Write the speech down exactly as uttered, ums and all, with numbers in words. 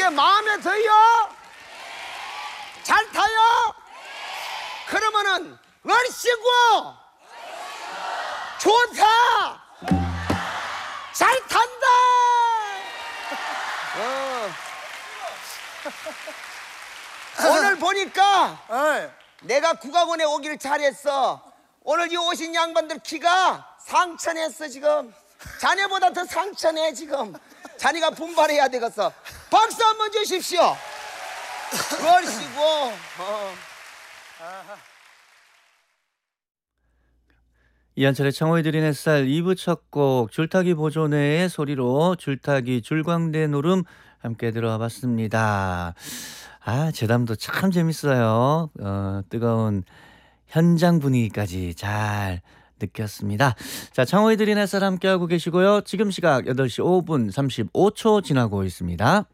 어떻게 마음에 들어요? 잘 타요? 그러면은 얼씨구 좋다. 잘 탄다. 어. 오늘 보니까 어이. 내가 국악원에 오길 잘했어. 오늘 이 오신 양반들 키가 상천했어. 지금 자네보다 더 상천해. 지금 자네가 분발해야 되겠어. 박수 한번 주십시오. 그러시고 어. 이한철의 청호이 드린 햇살 이 부 첫 곡 줄타기 보존회의 소리로 줄타기 줄광대 노름 함께 들어와 봤습니다. 아, 제담도 참 재밌어요. 어, 뜨거운 현장 분위기까지 잘 느꼈습니다. 자, 청호이 드린 햇살 함께하고 계시고요. 지금 시각 여덟 시 오 분 삼십오 초 지나고 있습니다.